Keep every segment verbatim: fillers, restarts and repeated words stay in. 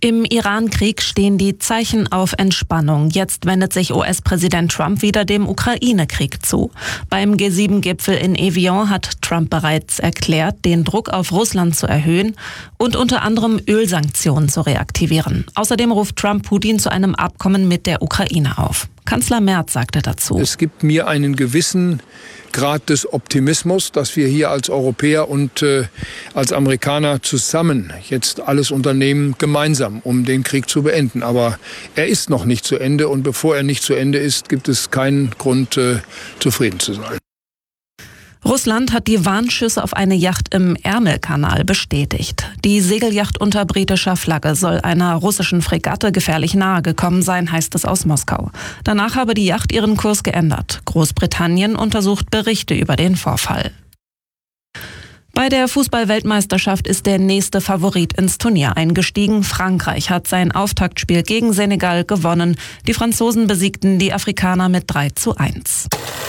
Im Iran-Krieg stehen die Zeichen auf Entspannung. Jetzt wendet sich U S-Präsident Trump wieder dem Ukraine-Krieg zu. Beim G sieben Gipfel in Evian hat Trump bereits erklärt, den Druck auf Russland zu erhöhen und unter anderem Ölsanktionen zu reaktivieren. Außerdem ruft Trump Putin zu einem Abkommen mit der Ukraine auf. Kanzler Merz sagte dazu: Es gibt mir einen gewissen Grad des Optimismus, dass wir hier als Europäer und äh, als Amerikaner zusammen jetzt alles unternehmen, gemeinsam, um den Krieg zu beenden. Aber er ist noch nicht zu Ende, und bevor er nicht zu Ende ist, gibt es keinen Grund, äh, zufrieden zu sein. Russland hat die Warnschüsse auf eine Yacht im Ärmelkanal bestätigt. Die Segelyacht unter britischer Flagge soll einer russischen Fregatte gefährlich nahe gekommen sein, heißt es aus Moskau. Danach habe die Yacht ihren Kurs geändert. Großbritannien untersucht Berichte über den Vorfall. Bei der Fußball-Weltmeisterschaft ist der nächste Favorit ins Turnier eingestiegen. Frankreich hat sein Auftaktspiel gegen Senegal gewonnen. Die Franzosen besiegten die Afrikaner mit drei zu eins.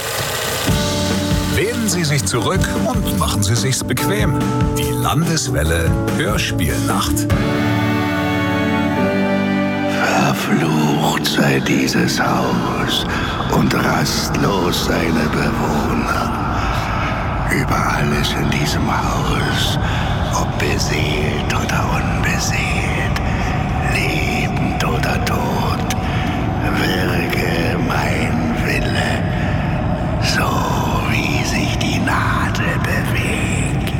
Lehnen Sie sich zurück und machen Sie sich's bequem. Die Landeswelle Hörspielnacht. Verflucht sei dieses Haus und rastlos seine Bewohner. Über alles in diesem Haus, ob beseelt oder unbeseelt, lebend oder tot, wirke mein Wille, so wie sich die Nadel bewegt.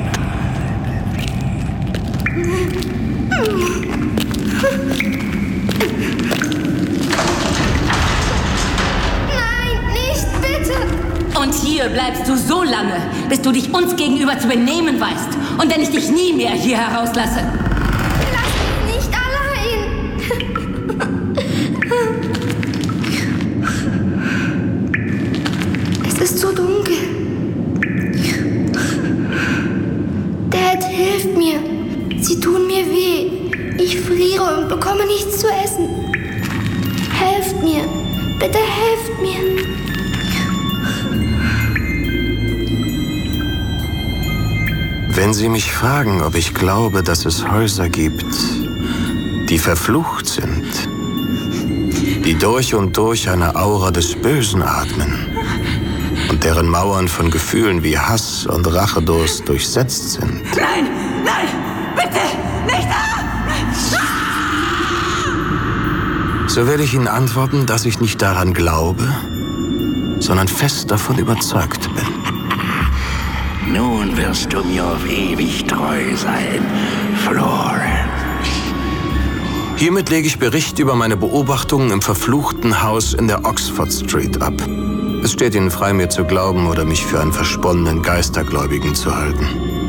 Nein, nicht bitte! Und hier bleibst du so lange, bis du dich uns gegenüber zu benehmen weißt. Und wenn ich dich nie mehr hier herauslasse. Lass mich nicht allein! Es ist so dunkel. Dad, hilf mir. Sie tun mir weh. Ich friere und bekomme nichts zu essen. Helft mir. Bitte helft mir. Wenn Sie mich fragen, ob ich glaube, dass es Häuser gibt, die verflucht sind, die durch und durch eine Aura des Bösen atmen und deren Mauern von Gefühlen wie Hass und Rachedurst durchsetzt sind. Nein, nein, bitte, nicht da! So werde ich Ihnen antworten, dass ich nicht daran glaube, sondern fest davon überzeugt bin. Nun wirst du mir auf ewig treu sein, Florence. Hiermit lege ich Bericht über meine Beobachtungen im verfluchten Haus in der Oxford Street ab. Es steht Ihnen frei, mir zu glauben oder mich für einen versponnenen Geistergläubigen zu halten.